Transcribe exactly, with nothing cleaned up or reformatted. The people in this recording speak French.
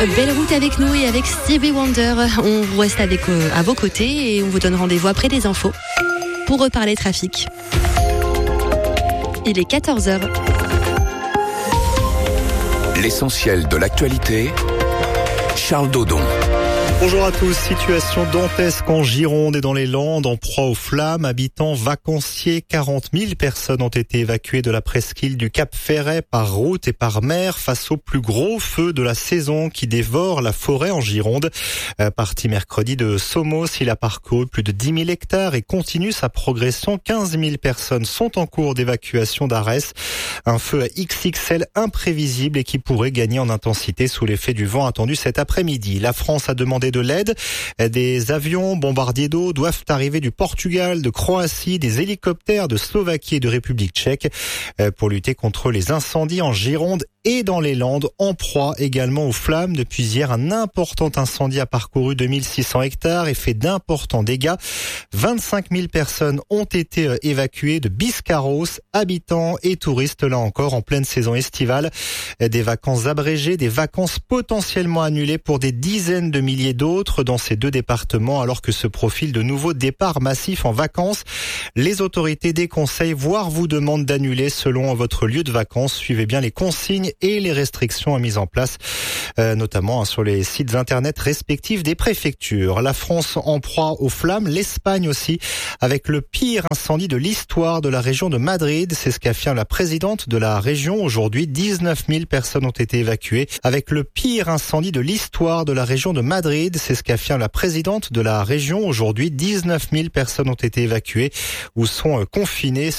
Belle route avec nous et avec Stevie Wonder. On reste avec, euh, à vos côtés et on vous donne rendez-vous après les infos pour reparler trafic. Il est quatorze heures. L'essentiel de l'actualité, Charles Dodon. Bonjour à tous. Situation dantesque en Gironde et dans les Landes, en proie aux flammes. Habitants vacanciers, quarante mille personnes ont été évacuées de la presqu'île du Cap Ferret par route et par mer face au plus gros feu de la saison qui dévore la forêt en Gironde. Parti mercredi de Somos, il a parcouru plus de dix mille hectares et continue sa progression. quinze mille personnes sont en cours d'évacuation d'Arès. Un feu à X X L imprévisible et qui pourrait gagner en intensité sous l'effet du vent attendu cet après-midi. La France a demandé de l'aide. Des avions bombardiers d'eau doivent arriver du Portugal, de Croatie, des hélicoptères de Slovaquie et de République tchèque pour lutter contre les incendies en Gironde et dans les Landes, en proie également aux flammes. Depuis hier, un important incendie a parcouru deux mille six cents hectares et fait d'importants dégâts. vingt-cinq mille personnes ont été évacuées de Biscarrosse, habitants et touristes là encore en pleine saison estivale. Des vacances abrégées, des vacances potentiellement annulées pour des dizaines de milliers d'autres dans ces deux départements alors que se profilent de nouveaux départs massifs en vacances. Les autorités déconseillent, voire vous demandent d'annuler selon votre lieu de vacances. Suivez bien les consignes et les restrictions mises en place, euh, notamment sur les sites internet respectifs des préfectures. La France en proie aux flammes, l'Espagne aussi, avec le pire incendie de l'histoire de la région de Madrid. C'est ce qu'affirme la présidente de la région. Aujourd'hui, dix-neuf mille personnes ont été évacuées. Avec le pire incendie de l'histoire de la région de Madrid, c'est ce qu'affirme la présidente de la région. Aujourd'hui, dix-neuf mille personnes ont été évacuées ou sont confinées.